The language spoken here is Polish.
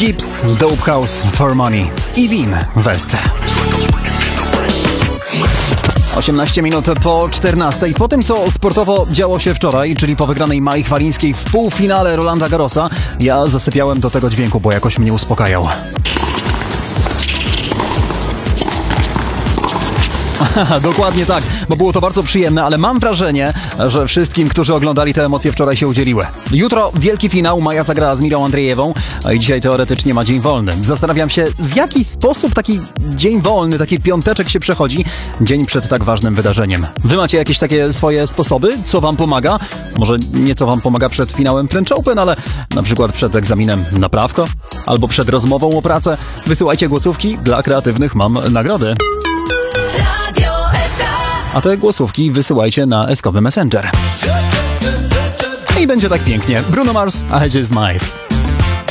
Gibbs, Dope House for Money i Win w SC. 18 minut po 14. Po tym, co sportowo działo się wczoraj, czyli po wygranej Mai Chwalińskiej w półfinale Rolanda Garrosa, ja zasypiałem do tego dźwięku, bo jakoś mnie uspokajał. Dokładnie tak, bo było to bardzo przyjemne, ale mam wrażenie, że wszystkim, którzy oglądali te emocje wczoraj, się udzieliły. Jutro wielki finał, Maja zagrała z Mirą Andrzejewą, a i dzisiaj teoretycznie ma dzień wolny. Zastanawiam się, w jaki sposób taki dzień wolny, taki piąteczek się przechodzi, dzień przed tak ważnym wydarzeniem. Wy macie jakieś takie swoje sposoby, co wam pomaga? Może nie co wam pomaga przed finałem French Open, ale na przykład przed egzaminem na prawko? Albo przed rozmową o pracę? Wysyłajcie głosówki, dla kreatywnych mam nagrody. A te głosówki wysyłajcie na eskowy Messenger. I będzie tak pięknie. Bruno Mars, I Just Might.